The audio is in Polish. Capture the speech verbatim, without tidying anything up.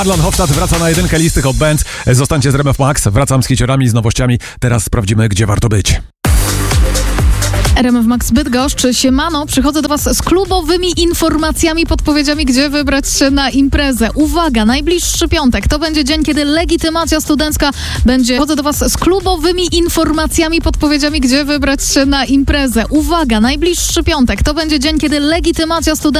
Arlan Hofstadt wraca na jedynkę listy Hot Bands. Zostańcie z R M F Max. Wracam z hiciorami, z nowościami. Teraz sprawdzimy, gdzie warto być. R M F Max Bydgoszcz, siemano, przychodzę do was z klubowymi informacjami, podpowiedziami, gdzie wybrać się na imprezę. Uwaga, najbliższy piątek to będzie dzień, kiedy legitymacja studencka będzie... Przychodzę do was z klubowymi informacjami, podpowiedziami, gdzie wybrać się na imprezę. Uwaga, najbliższy piątek to będzie dzień, kiedy legitymacja studencka